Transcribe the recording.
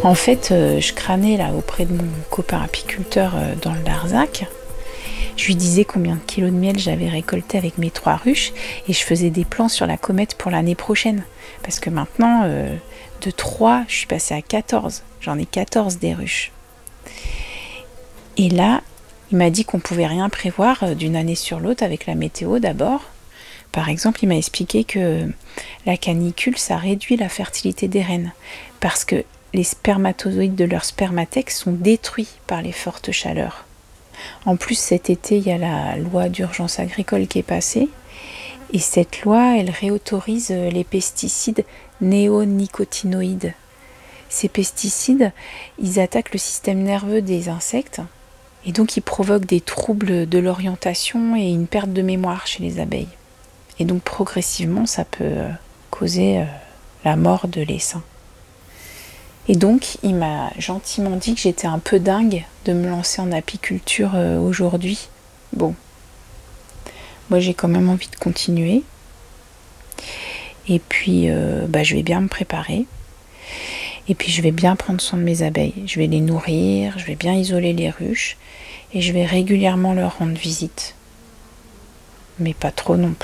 En fait, je crânais là auprès de mon copain apiculteur dans le Larzac. Je lui disais combien de kilos de miel j'avais récolté avec mes 3 ruches et je faisais des plans sur la comète pour l'année prochaine. Parce que maintenant, de 3, je suis passée à 14. J'en ai 14 des ruches. Et là, il m'a dit qu'on pouvait rien prévoir d'une année sur l'autre avec la météo d'abord. Par exemple, il m'a expliqué que la canicule, ça réduit la fertilité des reines parce que les spermatozoïdes de leur spermathèque sont détruits par les fortes chaleurs. En plus, cet été, il y a la loi d'urgence agricole qui est passée. Et cette loi, elle réautorise les pesticides néonicotinoïdes. Ces pesticides, ils attaquent le système nerveux des insectes. Et donc, ils provoquent des troubles de l'orientation et une perte de mémoire chez les abeilles. Et donc, progressivement, ça peut causer la mort de l'essaim. Et donc, il m'a gentiment dit que j'étais un peu dingue de me lancer en apiculture aujourd'hui. Bon, moi j'ai quand même envie de continuer. Et puis, je vais bien me préparer. Et puis, je vais bien prendre soin de mes abeilles. Je vais les nourrir, je vais bien isoler les ruches. Et je vais régulièrement leur rendre visite. Mais pas trop non plus.